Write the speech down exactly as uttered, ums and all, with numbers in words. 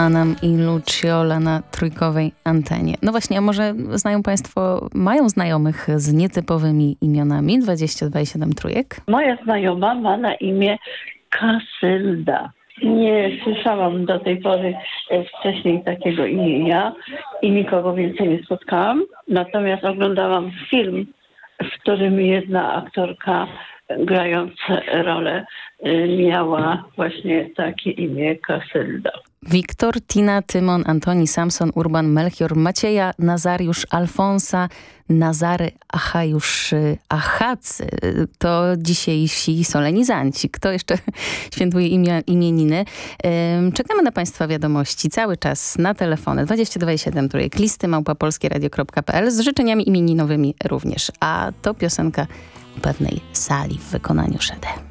Anam i Luciola na trójkowej antenie. No właśnie, a może znają państwo, mają znajomych z nietypowymi imionami? dwadzieścia dwa i siedem trójek. Moja znajoma ma na imię Kasylda. Nie słyszałam do tej pory wcześniej takiego imienia i nikogo więcej nie spotkałam. Natomiast oglądałam film, w którym jedna aktorka grająca rolę miała właśnie takie imię Kasylda. Wiktor, Tina, Tymon, Antoni, Samson, Urban, Melchior, Macieja, Nazariusz, Alfonsa, Nazary, Achajusz, Achacy. To dzisiejsi solenizanci. Kto jeszcze świętuje imię, imieniny? Czekamy na państwa wiadomości cały czas na telefony dwadzieścia dwa i siedem trójek, listy małpa polskieradio kropka p l z życzeniami imieninowymi również. A to piosenka pewnej sali w wykonaniu Szedę.